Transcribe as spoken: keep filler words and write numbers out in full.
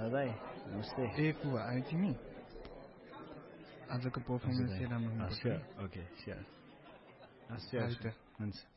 दाई नमस्ते ए पुवा आयो तिमी आजको पर्फर्मेन्स चाहिँ राम्रो हुनुपर्छ ओके स्योर आइज। हुन्छ